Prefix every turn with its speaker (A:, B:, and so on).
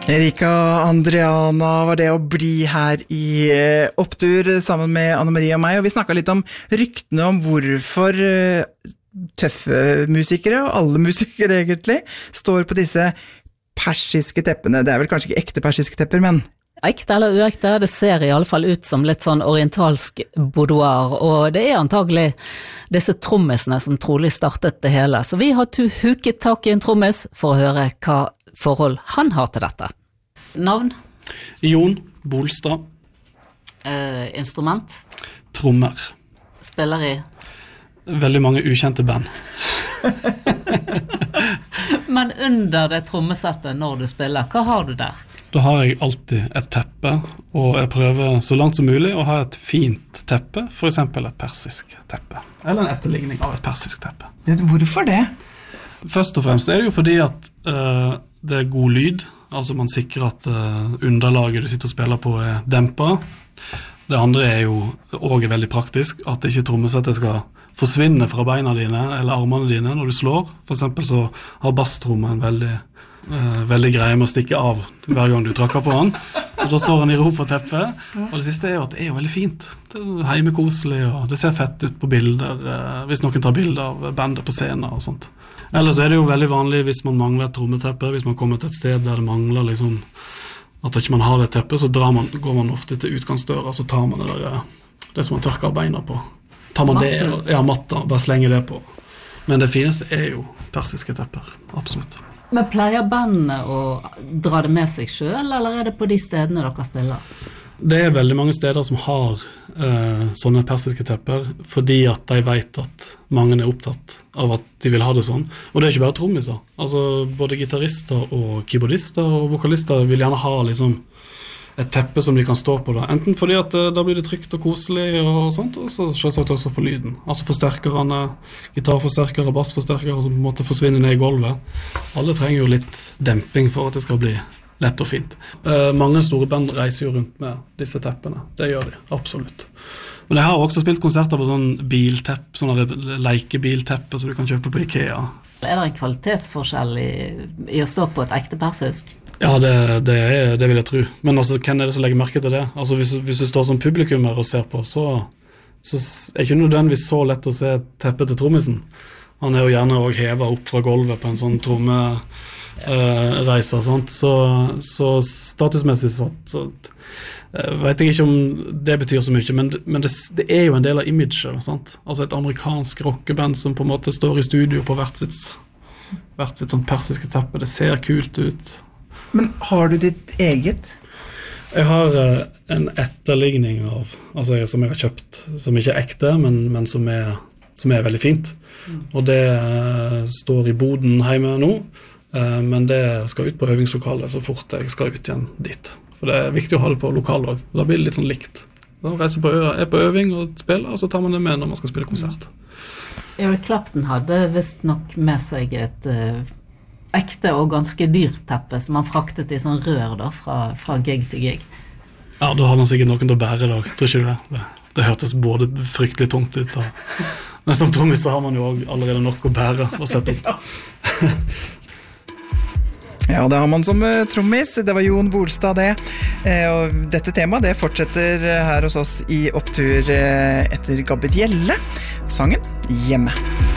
A: Erika Andriana var det å bli her i Opptur sammen med Anne Marie og meg, og vi snakket litt om ryktene om hvorfor tøffe musikere, og alle musikere egentlig, står på disse persiske teppene. Det vel kanskje ikke ekte persiske tepper, men...
B: Ekte eller uekte, det ser i alle fall ut som litt sånn orientalsk boudoir, og det antagelig disse trommisene som trolig startet det hele. Så vi har huket tak i en trommis for å høre hva forhold han har til dette. Navn?
C: Jon Bolstad.
B: Instrument?
C: Trommer.
B: Spiller i?
C: Veldig mange ukjente band.
B: Men under det trommesettet når du spiller, hva har du der?
C: Da har jeg alltid et teppe, og jeg prøver så langt som mulig å ha et fint teppe, for eksempel et persisk teppe, eller en etterligning av et persisk teppe.
A: Hvorfor det?
C: Først og fremst er det jo fordi at det er god lyd, altså man sikrer at underlaget du sitter og spiller på er dempet. Det andre er jo også veldig praktisk, at ikke trommesettet skal forsvinne fra beina dine eller armene dine når du slår. For eksempel så har basstrommen veldig greie med å stikke av hver gang du trakker på den. Så da står han i ro på teppet. Og det siste er jo at det er jo veldig fint. Det er heimekoselig, og det ser fett ut på bilder, hvis noen tar bilder av bandet på scenen og sånt. Ellers er det jo veldig vanlig hvis man mangler et trommeteppe, hvis man kommer til et sted der det mangler liksom, at ikke man har det teppet, så går man ofte til utgangsdøra, så tar man det som man tørker beina på. Tar man det, ja, matta, bare slenger det på. Men det fineste er jo persiske tepper, absolutt.
B: Men pleier bandene å dra det med seg selv, eller er det på de stedene dere spiller?
C: Det er veldig mange steder som har sånne persiske tepper, fordi at de vet at mange er opptatt av at de vil ha det sånn. Og det er ikke bare trommiser. Altså, både gitarister og keyboardister og vokalister vil gjerne ha liksom, et teppe som de kan stå på da. Enten fordi at da blir det trygt og koselig og sånt, og så selvsagt også for lyden. Altså forsterkerne, gitarforsterkere, bassforsterkere som på en måte forsvinner ned i gulvet. Alle trenger jo litt demping for at det skal bli lett og fint. Mange store band reiser jo rundt med disse teppene. Det gjør de, absolutt. Men jeg har også spilt konserter på sånn biltepp, sånne leikebilteppe som du kan kjøpe på IKEA.
B: Er det en kvalitetsforskjell i å stå på et ekte persisk?
C: Ja, det vil jeg tro. Men altså, hvem er det som legger merke til det? Altså, hvis du står som publikummer og ser på, så er ikke nødvendigvis så lett å se teppet til trommisen. Han er jo gjerne også hevet opp fra gulvet på en sånn trommereiser, sant? Så statusmessig så vet jeg ikke om det betyr så mye, men det er jo en del av imaget, sant? Altså et amerikansk rockeband som på en måte står i studio på hvert sitt sånn persiske teppe. Det ser kult ut.
A: Men har du ditt eget?
C: Jeg har en etterligning av, altså som jeg har kjøpt, som ikke er ekte, men som er veldig fint. Og det står i boden hjemme nå, men det skal ut på øvingslokalet så fort jeg skal ut igjen dit. For det er viktig å ha det på lokallag, og da blir det litt sånn likt. Da er på øving og spiller, og så tar man det med når man skal spille konsert.
B: Eric Clapton hadde visst nok med seg et ekte og ganske dyrt teppe som han fraktet i sånn rør da, fra gig til gig.
C: Ja, da har han sikkert noen til å bære i dag, tror ikke du det? Det hørtes både fryktelig tungt ut, men som trommis så har man jo allerede nok å bære og sette opp.
A: Ja, det har man som trommis. Det var Jon Bolstad det. Og dette temaet det fortsetter her hos oss i Opptur etter Gabrielle. Sangen Hjemme.